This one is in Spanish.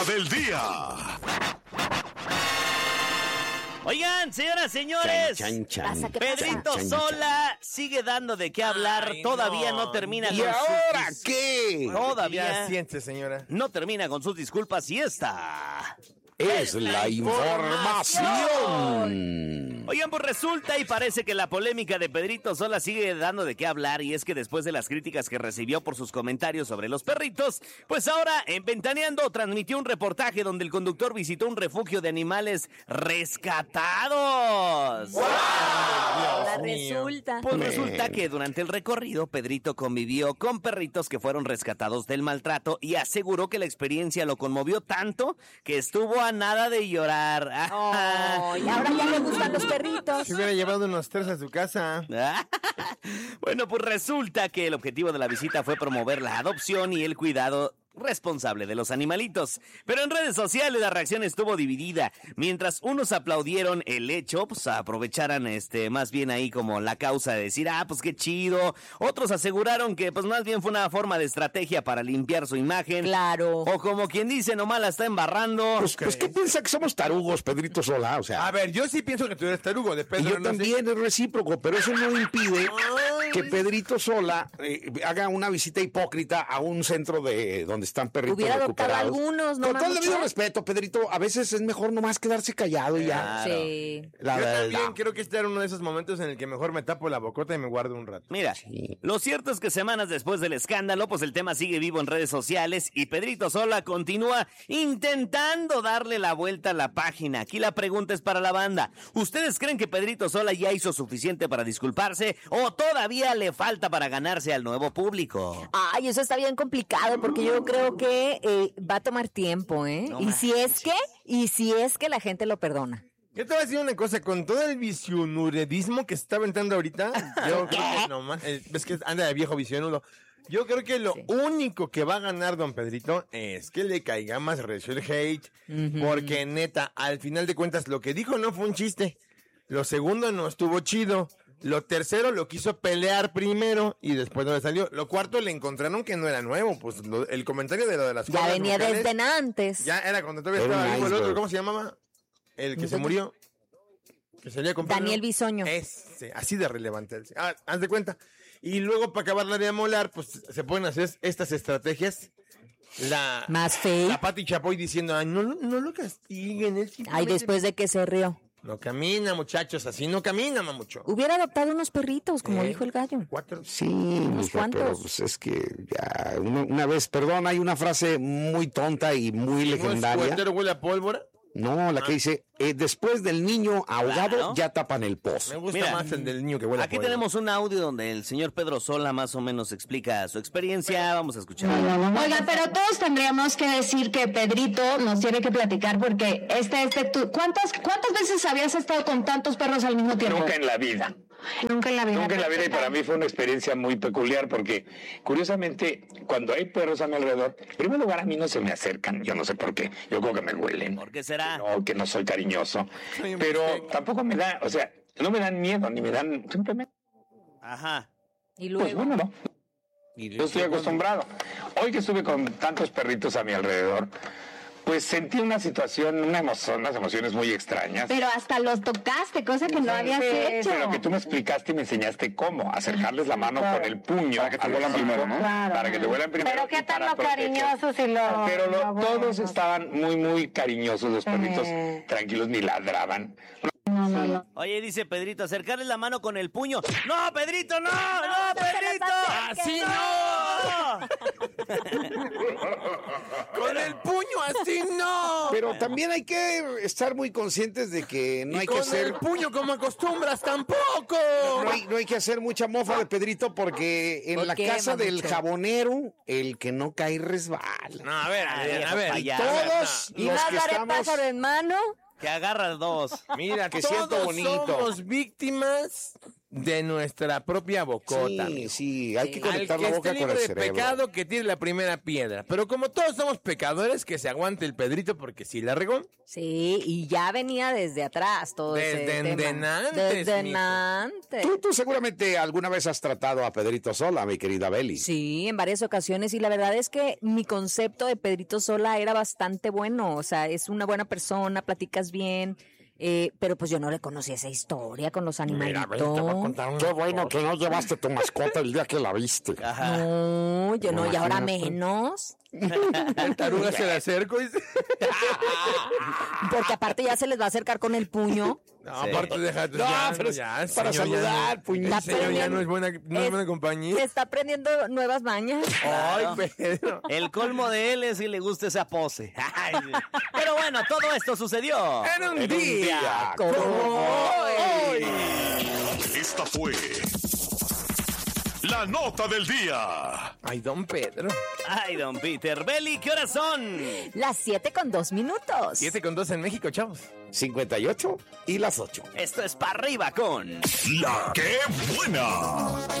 Del día. Oigan, señoras, señores, Pedrito Sola sigue dando de qué hablar. Todavía no termina con ¿Y ahora sus... qué? Todavía siente, señora. no termina con sus disculpas y esta Es la información. Oigan, pues resulta y parece que la polémica de Pedrito Sola sigue dando de qué hablar, y es que después de las críticas que recibió por sus comentarios sobre los perritos, pues ahora en Ventaneando transmitió un reportaje donde el conductor visitó un refugio de animales rescatados. ¡Wow! Resulta. Pues resulta que durante el recorrido Pedrito convivió con perritos que fueron rescatados del maltrato y aseguró que la experiencia lo conmovió tanto que estuvo a nada de llorar. Oh, y ahora ya le gustan los perritos. Si hubiera llevado unos 3 a su casa. Bueno, pues resulta que el objetivo de la visita fue promover la adopción y el cuidado responsable de los animalitos. Pero en redes sociales la reacción estuvo dividida. Mientras unos aplaudieron el hecho, pues aprovecharan más bien ahí como la causa de decir, pues qué chido. Otros aseguraron que pues más bien fue una forma de estrategia para limpiar su imagen. Claro. O como quien dice, nomás la está embarrando. Pues ¿qué piensa que somos tarugos, Pedrito Sola? O sea, A ver, yo sí pienso que tú eres tarugo. De y Pedro yo no sé. también, es recíproco, pero eso no impide que Pedrito Sola haga una visita hipócrita a un centro de donde están perritos Hubiera adoptado recuperados. algunos, no Con todo el mucho. debido respeto, Pedrito, a veces es mejor nomás quedarse callado y ya. Claro. Sí. La Yo verdad. también creo que este era uno de esos momentos en el que mejor me tapo la bocota y me guardo un rato. Mira, lo cierto es que semanas después del escándalo, pues el tema sigue vivo en redes sociales y Pedrito Sola continúa intentando darle la vuelta a la página. Aquí la pregunta es para la banda. ¿Ustedes creen que Pedrito Sola ya hizo suficiente para disculparse o todavía le falta para ganarse al nuevo público? Ay, eso está bien complicado porque yo creo que va a tomar tiempo, ¿eh? No y si es que la gente lo perdona. Yo te voy a decir una cosa, con todo el visionuredismo que se está aventando ahorita, yo creo que nomás, ves que anda de viejo visionudo. Yo creo que lo único que va a ganar don Pedrito es que le caiga más recio el hate, porque neta, al final de cuentas, lo que dijo no fue un chiste. Lo segundo no estuvo chido. Lo tercero lo quiso pelear primero y después no le salió. Lo cuarto le encontraron que no era nuevo, pues el comentario de lo de las Ya cuerdas venía vocales, desde antes. ya era cuando todavía Era estaba un vivo el otro, iceberg. ¿cómo se llamaba? El que se murió. Que salía con Daniel pelo. Bisoño. Así de relevante. Haz de cuenta. Y luego, para acabarla de amolar, pues se pueden hacer estas estrategias. Más fake. La Pati Chapoy diciendo, ay, no lo castiguen. Él Ay, simplemente después de que se rió. no camina, muchachos, así no camina, mamucho. Hubiera adoptado unos perritos, como dijo el gallo. 4. Sí, mija, cuantos. pero pues es que ya una vez, perdón, hay una frase muy tonta y muy legendaria. ¿Suéter huele a pólvora? No, la que dice, después del niño ahogado, Claro. ya tapan el Me pozo. gusta Mira, más el del niño que huele a Aquí pólvora. tenemos un audio donde el señor Pedro Sola más o menos explica su experiencia. Vamos a escuchar. Oiga, pero todos tendríamos que decir que Pedrito nos tiene que platicar porque ¿cuántas veces habías estado con tantos perros al mismo tiempo? Nunca en la vida. Nunca en la vida. Nunca en la vida, y para mí fue una experiencia muy peculiar porque, curiosamente, cuando hay perros a mi alrededor, en primer lugar a mí no se me acercan, yo no sé por qué, yo creo que me huelen. ¿Por qué será? No, que no soy cariñoso, Soy un pero mixteco. tampoco me da, o sea, no me dan miedo, ni me dan, simplemente, Ajá. Y pues luego. bueno, no. Yo estoy acostumbrado. Hoy que estuve con tantos perritos a mi alrededor, pues sentí una situación, unas emociones muy extrañas. Pero hasta los tocaste, cosa que no habías hecho. Pero que tú me explicaste y me enseñaste cómo, acercarles la mano con el puño. Para que te vuelan primero, ¿no? Claro. Para que te vuelan primero. Pero qué y tan para lo proteger. cariñosos y lo... Pero lo todos bueno. estaban muy, muy cariñosos, los perritos, tranquilos, ni ladraban. No. Oye, dice Pedrito, acercarle la mano con el puño. ¡No, Pedrito, no! ¡No, Pedrito! acerques. ¡Así no! ¡Con el puño así no! Pero también hay que estar muy conscientes de que no Y hay con que hacer... el puño como acostumbras tampoco. No hay que hacer mucha mofa de Pedrito porque en ¿Por la qué, casa del mamucho? jabonero, el que no cae resbala. No, a ver, a ver. payaso. Todos Y los más que daré estamos... pájaro en mano. Que agarras dos. Mira, Que todos siento bonito. somos víctimas de nuestra propia bocota. Sí, hay que conectar Al la que boca esté con el libre de cerebro. pecado, que tire la primera piedra. Pero como todos somos pecadores, que se aguante el Pedrito porque sí la regó. Sí, y ya venía desde atrás todo Desde ese tema. antes, Desde mijo. antes. Tú seguramente alguna vez has tratado a Pedrito Sola, mi querida Beli. Sí, en varias ocasiones, y la verdad es que mi concepto de Pedrito Sola era bastante bueno, o sea, es una buena persona, platicas bien, pero pues yo no le conocía esa historia con los animalitos. Qué bueno que no llevaste tu mascota el día que la viste. No, yo no, y ahora menos, El taruga se le acerco y porque aparte ya se les va a acercar con el puño. No, aparte déjate. No, ya, pero es ya, para señor, ya saludar, no- puñito. El señor ya no es buena, buena Se compañía. está aprendiendo nuevas mañas. Ay, Pedro. El colmo de él es si le gusta esa pose. Ay, pero bueno, todo esto sucedió En un día como hoy. Esta fue la nota del día. Ay, don Pedro. Ay, don Peter. Beli, ¿qué horas son? Las 7:02. 7:2 en México, chavos. 58 y las 8. Esto es para arriba con La que buena.